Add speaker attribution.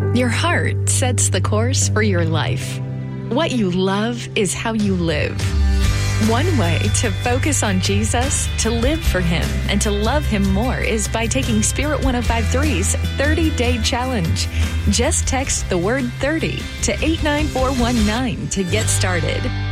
Speaker 1: Your heart sets the course for your life. What you love is how you live. One way to focus on Jesus, to live for Him, and to love Him more is by taking Spirit 105.3's 30-Day Challenge. Just text the word 30 to 89419 to get started.